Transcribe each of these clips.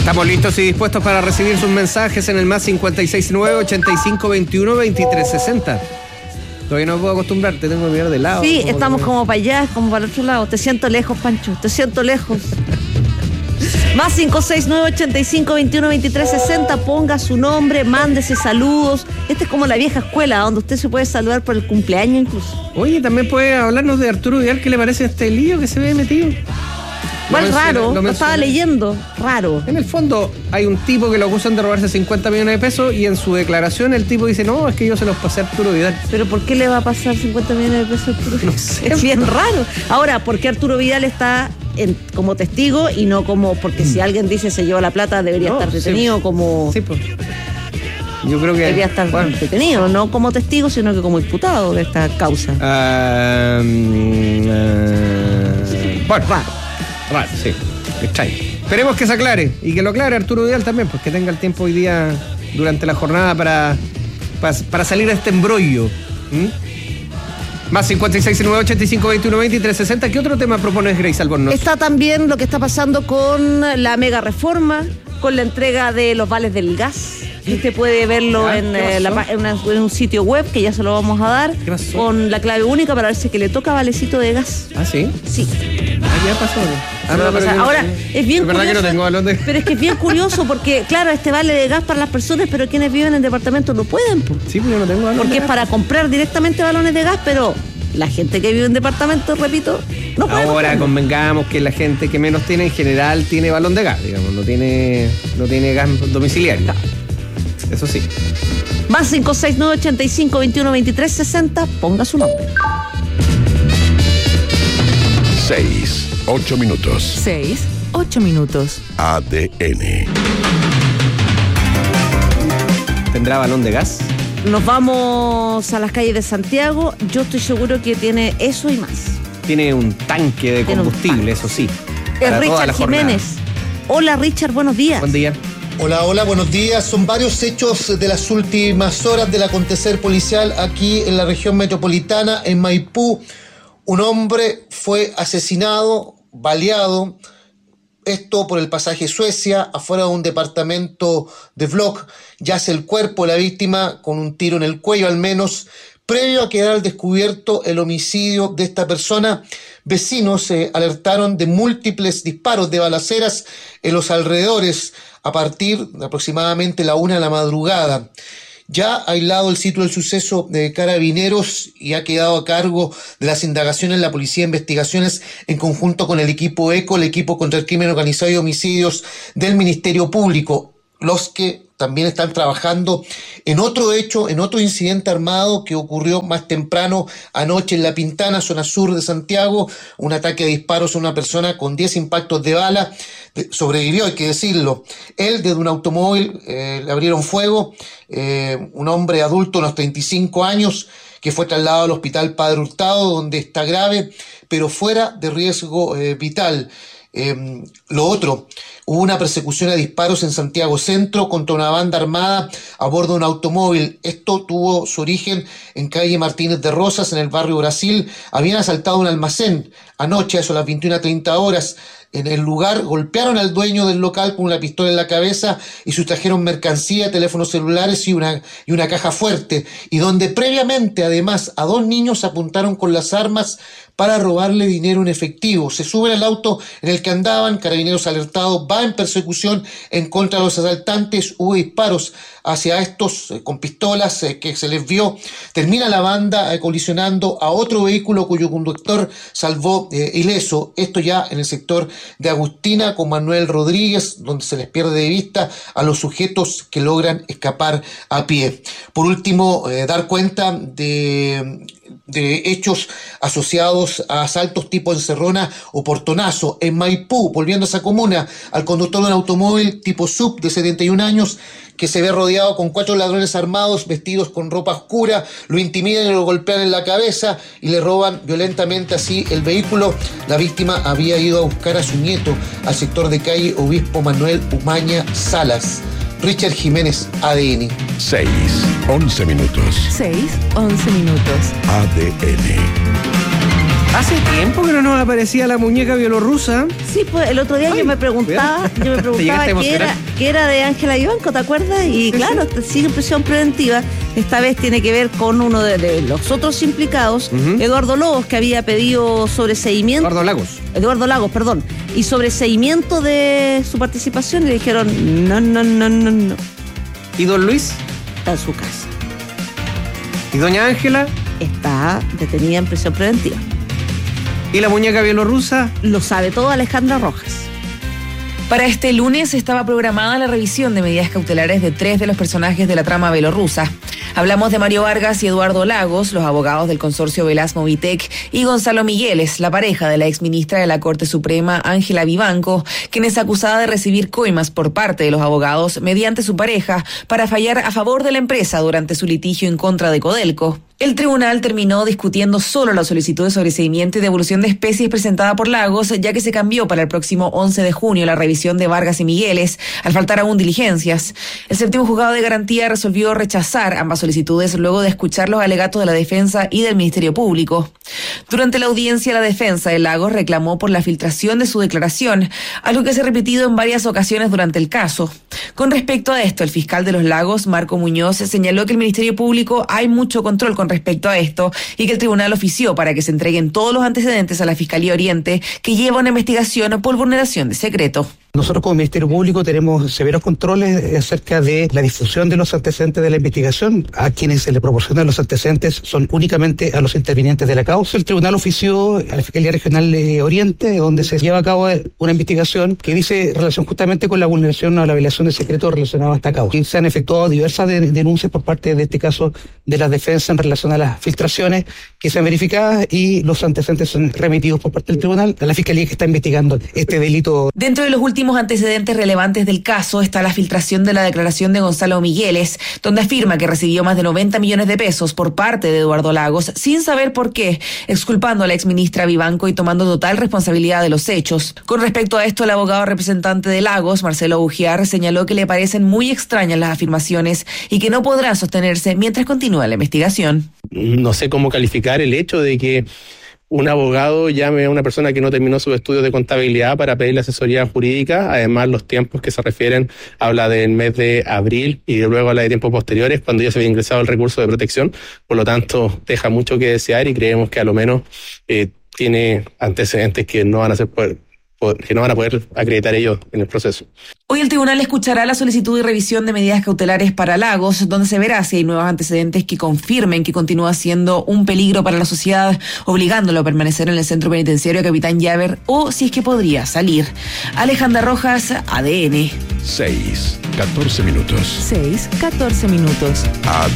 Estamos listos y dispuestos para recibir sus mensajes en el más 569-8521-2360. Todavía no me puedo acostumbrar, te tengo que mirar de lado. Sí, estamos como para allá, como para el otro lado. Te siento lejos, Pancho, te siento lejos. Más 569-8521-2360, ponga su nombre, mándese saludos. Esta es como la vieja escuela, donde usted se puede saludar por el cumpleaños incluso. Oye, también puede hablarnos de Arturo Vidal, ¿qué le parece este lío que se ve metido? Igual raro, lo estaba leyendo, raro. En el fondo hay un tipo que lo acusan de robarse 50 millones de pesos y en su declaración el tipo dice, no, es que yo se los pasé a Arturo Vidal. ¿Pero por qué le va a pasar 50 millones de pesos a Arturo Vidal? No sé. Es bien raro. Ahora, ¿por qué Arturo Vidal está como testigo y no como, porque si alguien dice se llevó la plata debería estar detenido como... Sí, pues. Yo creo que... Debería estar detenido, no como testigo, sino que como imputado de esta causa. Bueno, raro, sí. Extraño. Esperemos que se aclare y que lo aclare Arturo Vidal también, pues que tenga el tiempo hoy día durante la jornada para salir de este embrollo. Más 569-8521-2360. ¿Qué otro tema propones, Grace Albornoz? Está también lo que está pasando con la mega reforma, con la entrega de los vales del gas. Usted puede verlo en un sitio web que ya se lo vamos a dar, con la clave única para ver si que le toca valecito de gas. ¿Ah, sí? Sí. Ya pasó. Ahora, es bien curioso. Que no tengo balón de... Pero es que es bien curioso porque, claro, este vale de gas para las personas, pero quienes viven en departamentos no pueden. Pues. Sí, porque yo no tengo balón porque de gas. Es para comprar directamente balones de gas, pero la gente que vive en departamentos, repito, no puede. Ahora convengamos que la gente que menos tiene en general tiene balón de gas, digamos, no tiene gas domiciliario. No. Eso sí. Más 569-8521-2360, ponga su nombre. 6-8 minutos. 6-8 minutos. ADN. ¿Tendrá balón de gas? Nos vamos a las calles de Santiago. Yo estoy seguro que tiene eso y más. Tiene un tanque de combustible, eso sí. Es Richard Jiménez. Hola, Richard, buenos días. Buen día. Hola, buenos días. Son varios hechos de las últimas horas del acontecer policial aquí en la región metropolitana, en Maipú. Un hombre fue asesinado, baleado, esto por el pasaje Suecia, afuera de un departamento de Block. Yace el cuerpo de la víctima con un tiro en el cuello al menos. Previo a quedar al descubierto el homicidio de esta persona, vecinos alertaron de múltiples disparos de balaceras en los alrededores a partir de aproximadamente la 1 de la madrugada. Ya aislado el sitio del suceso de Carabineros y ha quedado a cargo de las indagaciones la Policía de Investigaciones en conjunto con el equipo ECO, el equipo contra el crimen organizado y homicidios del Ministerio Público, los que también están trabajando en otro hecho, en otro incidente armado que ocurrió más temprano anoche en La Pintana, zona sur de Santiago, un ataque a disparos a una persona con 10 impactos de bala, sobrevivió, hay que decirlo. Él, desde un automóvil, le abrieron fuego, un hombre adulto, unos 35 años, que fue trasladado al hospital Padre Hurtado, donde está grave, pero fuera de riesgo vital. Lo otro, hubo una persecución a disparos en Santiago Centro contra una banda armada a bordo de un automóvil. Esto tuvo su origen en calle Martínez de Rosas, en el barrio Brasil. Habían asaltado un almacén anoche, a eso a las 21:30 horas. En el lugar golpearon al dueño del local con una pistola en la cabeza y sustrajeron mercancía, teléfonos celulares y una caja fuerte, y donde previamente además a 2 niños apuntaron con las armas para robarle dinero en efectivo. Se suben al auto en el que andaban, Carabineros alertados, va en persecución en contra de los asaltantes, hubo disparos hacia estos con pistolas que se les vio. Termina la banda colisionando a otro vehículo cuyo conductor salvó ileso. Esto ya en el sector de Agustina con Manuel Rodríguez, donde se les pierde de vista a los sujetos que logran escapar a pie. Por último, dar cuenta de hechos asociados a asaltos tipo encerrona o portonazo en Maipú, volviendo a esa comuna, al conductor de un automóvil tipo SUV de 71 años que se ve rodeado con 4 ladrones armados vestidos con ropa oscura, lo intimidan y lo golpean en la cabeza y le roban violentamente así el vehículo. La víctima había ido a buscar a su nieto al sector de calle Obispo Manuel Umaña Salas. Richard Jiménez, ADN. 6-11 minutos. 6-11 minutos. ADN. Hace tiempo que no nos aparecía la muñeca bielorrusa. Sí, pues el otro día yo me preguntaba qué era de Ángela Vivanco, ¿te acuerdas? Y sí, claro, sí, sigue en prisión preventiva. Esta vez tiene que ver con uno de los otros implicados, Eduardo Lagos, que había pedido sobreseimiento. Eduardo Lagos, perdón. Y sobreseimiento de su participación, y le dijeron no. ¿Y don Luis? Está en su casa. ¿Y doña Ángela? Está detenida en prisión preventiva. ¿Y la muñeca bielorrusa? Lo sabe todo Alejandra Rojas. Para este lunes estaba programada la revisión de medidas cautelares de 3 de los personajes de la trama bielorrusa. Hablamos de Mario Vargas y Eduardo Lagos, los abogados del consorcio Velas Movitec, y Gonzalo Migueles, la pareja de la exministra de la Corte Suprema, Ángela Vivanco, quien es acusada de recibir coimas por parte de los abogados mediante su pareja para fallar a favor de la empresa durante su litigio en contra de Codelco. El tribunal terminó discutiendo solo la solicitud de sobreseimiento y devolución de especies presentada por Lagos, ya que se cambió para el próximo 11 de junio la revisión de Vargas y Migueles, al faltar aún diligencias. El séptimo juzgado de garantía resolvió rechazar ambas solicitudes luego de escuchar los alegatos de la defensa y del Ministerio Público. Durante la audiencia, la defensa de Lagos reclamó por la filtración de su declaración, algo que se ha repetido en varias ocasiones durante el caso. Con respecto a esto, el fiscal de los Lagos, Marco Muñoz, señaló que el Ministerio Público hay mucho control con respecto a esto y que el tribunal ofició para que se entreguen todos los antecedentes a la Fiscalía Oriente, que lleva una investigación por vulneración de secreto. Nosotros como Ministerio Público tenemos severos controles acerca de la difusión de los antecedentes de la investigación. A quienes se le proporcionan los antecedentes son únicamente a los intervinientes de la causa. El tribunal ofició a la Fiscalía Regional de Oriente, donde se lleva a cabo una investigación que dice relación justamente con la vulneración o la violación de secreto relacionado a esta causa. Y se han efectuado diversas denuncias por parte de este caso de la defensa en relación a las filtraciones que se han verificado, y los antecedentes son remitidos por parte del tribunal a la Fiscalía que está investigando este delito. Dentro de los últimos antecedentes relevantes del caso está la filtración de la declaración de Gonzalo Migueles, donde afirma que recibió más de 90 millones de pesos por parte de Eduardo Lagos, sin saber por qué, exculpando a la exministra Vivanco y tomando total responsabilidad de los hechos. Con respecto a esto, el abogado representante de Lagos, Marcelo Bugiar, señaló que le parecen muy extrañas las afirmaciones y que no podrán sostenerse mientras continúa la investigación. No sé cómo calificar el hecho de que un abogado llame a una persona que no terminó sus estudios de contabilidad para pedirle asesoría jurídica. Además, los tiempos que se refieren, habla del mes de abril y luego habla de tiempos posteriores, cuando ya se había ingresado el recurso de protección. Por lo tanto, deja mucho que desear y creemos que a lo menos tiene antecedentes que no van a poder acreditar ellos en el proceso. Hoy el tribunal escuchará la solicitud y revisión de medidas cautelares para Lagos, donde se verá si hay nuevos antecedentes que confirmen que continúa siendo un peligro para la sociedad, obligándolo a permanecer en el centro penitenciario Capitán Llaver, o si es que podría salir. Alejandra Rojas, ADN. 6:14 minutos. 6:14 minutos.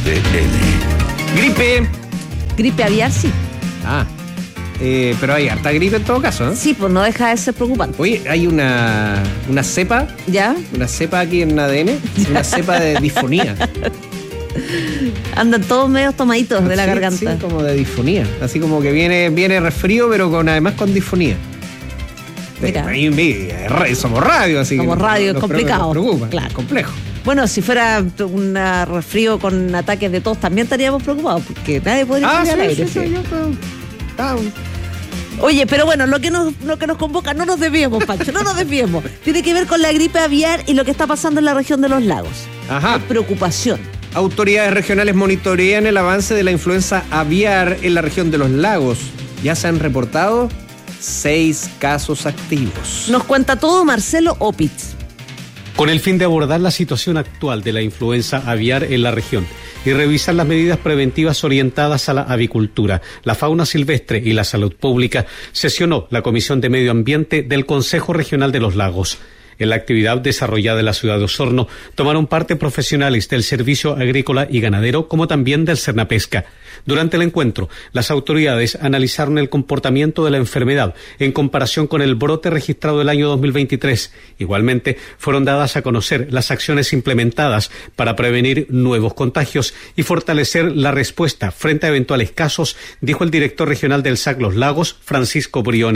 ADN. Gripe aviar, sí. Pero hay harta gripe en todo caso, ¿no? Sí, pues no deja de ser preocupante. Oye, hay una cepa. ¿Ya? Una cepa aquí en ADN. Una cepa de disfonía. Andan todos medios tomaditos de la garganta. Sí, como de disfonía. Así como que viene resfrío, pero además con disfonía. Mira. Somos radio, así como que radio es complicado. Nos preocupa, claro. Complejo. Bueno, si fuera un resfrío con ataques de tos, también estaríamos preocupados, porque nadie podría salir al aire. Sí. Oye, pero bueno, lo que nos convoca, no nos desviemos, Pancho, no nos desviemos. Tiene que ver con la gripe aviar y lo que está pasando en la región de los lagos. Ajá. Hay preocupación. Autoridades regionales monitorean el avance de la influenza aviar en la región de los lagos. Ya se han reportado 6 casos activos. Nos cuenta todo Marcelo Opitz. Con el fin de abordar la situación actual de la influenza aviar en la región y revisar las medidas preventivas orientadas a la avicultura, la fauna silvestre y la salud pública, sesionó la Comisión de Medio Ambiente del Consejo Regional de los Lagos. En la actividad desarrollada en la ciudad de Osorno tomaron parte profesionales del Servicio Agrícola y Ganadero como también del Cernapesca. Durante el encuentro, las autoridades analizaron el comportamiento de la enfermedad en comparación con el brote registrado el año 2023. Igualmente, fueron dadas a conocer las acciones implementadas para prevenir nuevos contagios y fortalecer la respuesta frente a eventuales casos, dijo el director regional del SAC Los Lagos, Francisco Briones.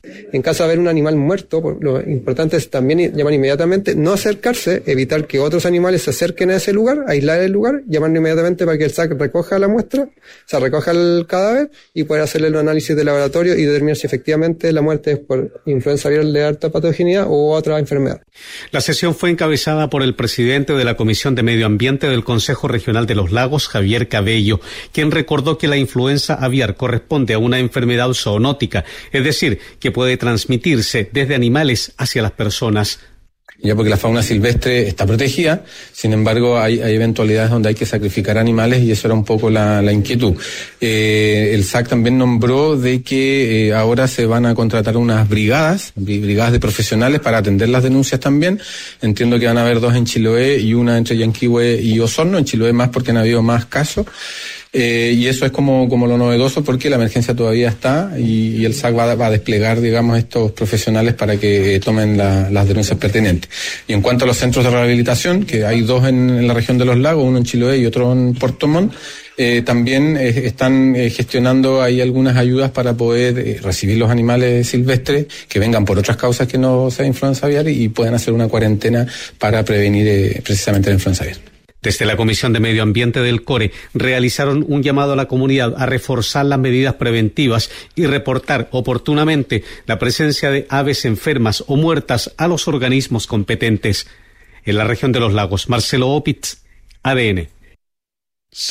En caso de haber un animal muerto, lo importante es también llamar inmediatamente, no acercarse, evitar que otros animales se acerquen a ese lugar, aislar el lugar, llamarlo inmediatamente para que el SAC recoja la muestra, recoja el cadáver y poder hacerle el análisis de laboratorio y determinar si efectivamente la muerte es por influenza viral de alta patogenicidad u otra enfermedad. La sesión fue encabezada por el presidente de la Comisión de Medio Ambiente del Consejo Regional de los Lagos, Javier Cabello, quien recordó que la influenza aviar corresponde a una enfermedad zoonótica, es decir, que puede transmitirse desde animales hacia las personas. Ya porque la fauna silvestre está protegida, sin embargo hay eventualidades donde hay que sacrificar animales y eso era un poco la inquietud. El SAC también nombró de que ahora se van a contratar unas brigadas de profesionales para atender las denuncias también. Entiendo que van a haber 2 en Chiloé y una entre Yanquihue y Osorno, en Chiloé más porque han habido más casos. Y eso es como lo novedoso porque la emergencia todavía está y el SAC va a desplegar, digamos, estos profesionales para que tomen las denuncias pertinentes. Y en cuanto a los centros de rehabilitación, que hay 2 en la región de los lagos, uno en Chiloé y otro en Puerto Montt, también están gestionando ahí algunas ayudas para poder recibir los animales silvestres que vengan por otras causas que no sea influenza aviar y puedan hacer una cuarentena para prevenir precisamente la influenza aviar. Desde la Comisión de Medio Ambiente del CORE realizaron un llamado a la comunidad a reforzar las medidas preventivas y reportar oportunamente la presencia de aves enfermas o muertas a los organismos competentes. En la región de los lagos, Marcelo Opitz, ADN.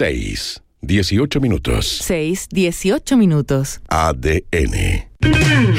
6:18 minutos. 6:18 minutos. ADN.